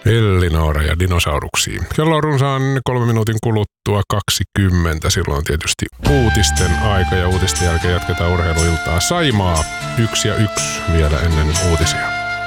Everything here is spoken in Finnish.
Elinora ja dinosauruksiin. Kello on runsaan 3 minuutin kuluttua 20. Silloin on tietysti uutisten aika ja uutisten jälkeen jatketaan urheiluiltaa. Saimaa 1-1 vielä ennen uutisia.